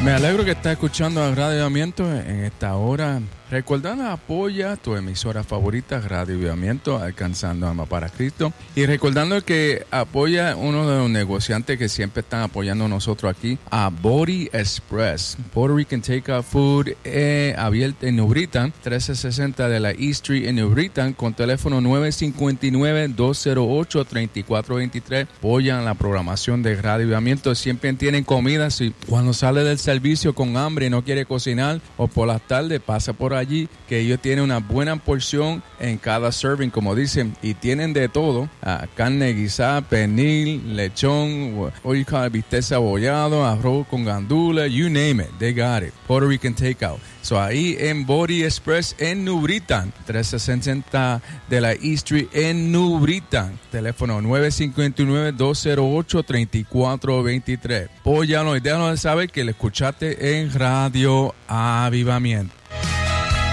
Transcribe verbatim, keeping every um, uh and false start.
Me alegro que estás escuchando a Radio Avivamiento en esta hora. Recordando, apoya tu emisora favorita, Radio Avivamiento, Alcanzando Alma para Cristo. Y recordando que apoya uno de los negociantes que siempre están apoyando a nosotros aquí, a Body Express. Puerto Rican Takeout Food, eh, abierta en New Britain, trece sesenta de la E Street en New Britain, con teléfono nueve cinco nueve, dos cero ocho, tres cuatro dos tres. Apoyan la programación de Radio Avivamiento. Siempre tienen comida. Si cuando sale del servicio con hambre y no quiere cocinar, o por las tardes pasa por allí, que ellos tienen una buena porción en cada serving, como dicen, y tienen de todo, uh, carne guisada, pernil, lechón, what you call it, bistec cebollado, arroz con gandules, you name it, they got it. Puerto Rican Takeout. So ahí en Body Express en New Britain, trece sesenta de la E Street en New Britain. Teléfono nueve cinco nueve, dos cero ocho, tres cuatro dos tres. Póyalo y déjanos saber que le escuchaste en Radio Avivamiento.